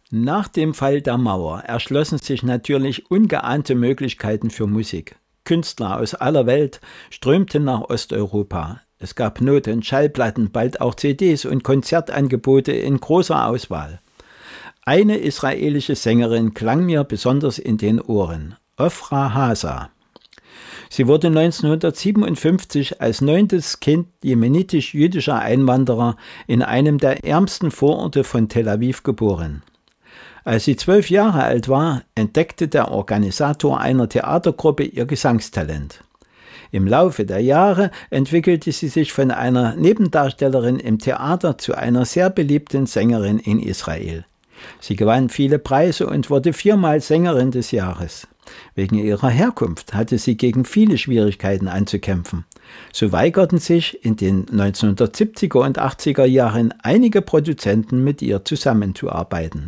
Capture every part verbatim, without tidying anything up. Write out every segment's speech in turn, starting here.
Nach dem Fall der Mauer erschlossen sich natürlich ungeahnte Möglichkeiten für Musik. Künstler aus aller Welt strömten nach Osteuropa. Es gab Not- und Schallplatten, bald auch C Ds und Konzertangebote in großer Auswahl. Eine israelische Sängerin klang mir besonders in den Ohren, Ofra Haza. Sie wurde neunzehnhundertsiebenundfünfzig als neuntes Kind jemenitisch-jüdischer Einwanderer in einem der ärmsten Vororte von Tel Aviv geboren. Als sie zwölf Jahre alt war, entdeckte der Organisator einer Theatergruppe ihr Gesangstalent. Im Laufe der Jahre entwickelte sie sich von einer Nebendarstellerin im Theater zu einer sehr beliebten Sängerin in Israel. Sie gewann viele Preise und wurde viermal Sängerin des Jahres. Wegen ihrer Herkunft hatte sie gegen viele Schwierigkeiten anzukämpfen. So weigerten sich in den neunzehnhundertsiebziger und achtziger Jahren einige Produzenten mit ihr zusammenzuarbeiten.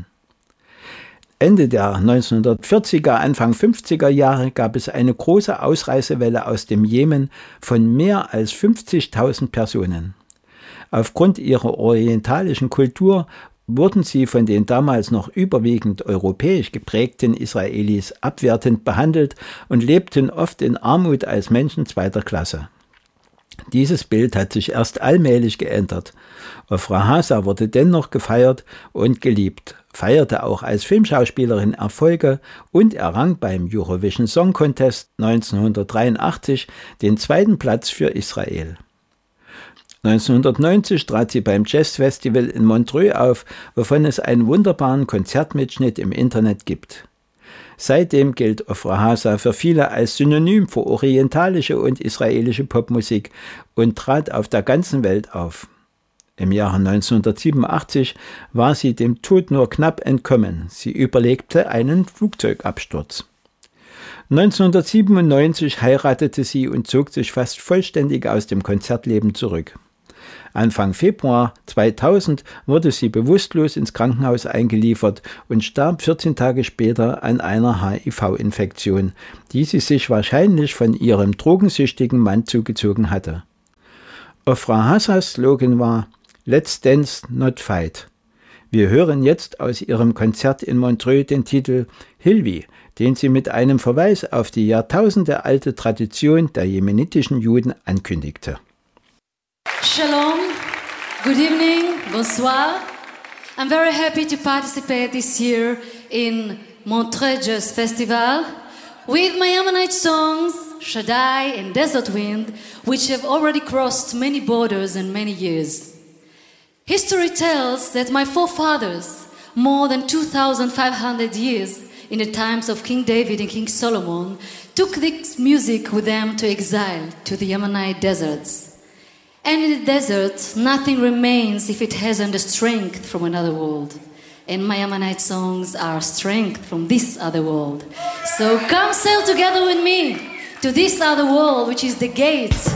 Ende der neunzehnhundertvierziger, Anfang fünfziger Jahre gab es eine große Ausreisewelle aus dem Jemen von mehr als fünfzigtausend Personen. Aufgrund ihrer orientalischen Kultur wurden sie von den damals noch überwiegend europäisch geprägten Israelis abwertend behandelt und lebten oft in Armut als Menschen zweiter Klasse. Dieses Bild hat sich erst allmählich geändert. Ofra Haza wurde dennoch gefeiert und geliebt, feierte auch als Filmschauspielerin Erfolge und errang beim Eurovision Song Contest neunzehnhundertdreiundachtzig den zweiten Platz für Israel. neunzehnhundertneunzig trat sie beim Jazzfestival in Montreux auf, wovon es einen wunderbaren Konzertmitschnitt im Internet gibt. Seitdem gilt Ofra Haza für viele als Synonym für orientalische und israelische Popmusik und trat auf der ganzen Welt auf. Im Jahre neunzehnhundertsiebenundachtzig war sie dem Tod nur knapp entkommen. Sie überlebte einen Flugzeugabsturz. neunzehnhundertsiebenundneunzig heiratete sie und zog sich fast vollständig aus dem Konzertleben zurück. Anfang Februar zweitausend wurde sie bewusstlos ins Krankenhaus eingeliefert und starb vierzehn Tage später an einer H I V-Infektion, die sie sich wahrscheinlich von ihrem drogensüchtigen Mann zugezogen hatte. Ofra Hazas Slogan war „Let's dance, not fight". Wir hören jetzt aus ihrem Konzert in Montreux den Titel Hilvi, den sie mit einem Verweis auf die jahrtausendealte Tradition der jemenitischen Juden ankündigte. Shalom, good evening, bonsoir. I'm very happy to participate this year in Montreux Jazz Festival with my Ammonite songs, Shaddai and Desert Wind, which have already crossed many borders and many years. History tells that my forefathers, more than two thousand five hundred years in the times of King David and King Solomon, took this music with them to exile to the Ammonite deserts. And in the desert, nothing remains if it hasn't the strength from another world. And my Ammonite songs are strength from this other world. So come sail together with me to this other world, which is the gate